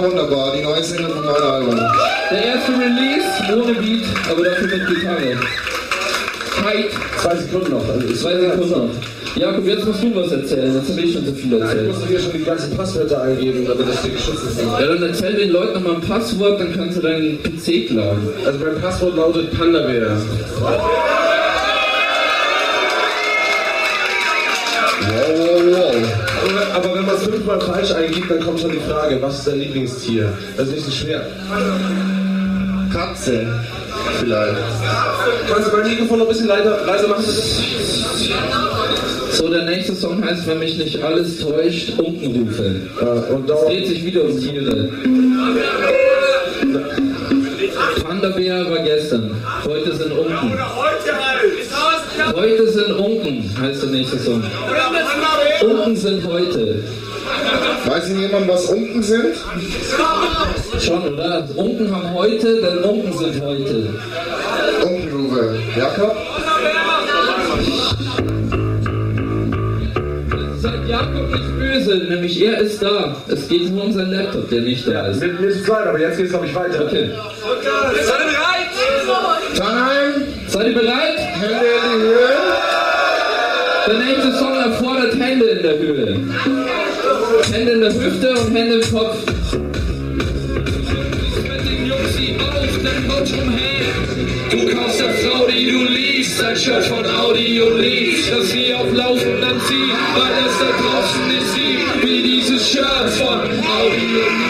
wunderbar, die neue Single von meinem Album. Der erste Release ohne Beat, aber dafür mit Gitarre. Tight. 2 Sekunden noch. Also 2 Sekunden noch. Jakob, jetzt musst du was erzählen, jetzt habe ich schon so viel erzählt. Ich musste hier schon die ganzen Passwörter eingeben, damit das hier geschützt ist. Ja, dann erzähl den Leuten nochmal ein Passwort, dann kannst du deinen PC klauen. Also mein Passwort lautet Panda-Bär. Wow. Aber wenn man es 5-mal falsch eingibt, dann kommt schon die Frage, was ist dein Lieblingstier? Das ist nicht so schwer. Katze. Vielleicht. Kannst du mein Mikrofon noch ein bisschen leiser machen? So, der nächste Song heißt, wenn mich nicht alles täuscht, Unkenrufe. Und es dreht sich wieder um Tiere. Panda-Bär war gestern, heute sind Unken. Heute sind Unken, heißt der nächste Song. Unken sind heute. Weiß Ihnen jemand, was Unken sind? Schon, oder? Unken haben heute, denn Unken sind heute. Unkenrufe. Jakob? Seid Jakob nicht böse, nämlich er ist da. Es geht nur um seinen Laptop, der nicht da ist. Mir ist es leid, aber jetzt geht es, glaube ich, weiter. Okay. Seid ihr bereit? Tannheim? Seid ihr bereit? Hände in die Höhe? Der nächste Song erfordert Hände in der Höhe. Hände in der Hüfte und Hände im Kopf. Du kaufst der Frau, die du liebst, ein Shirt von Audi und liebst, dass sie auf Laufen anzieht, weil es da draußen nicht sieht, wie dieses Shirt von Audi und liebst.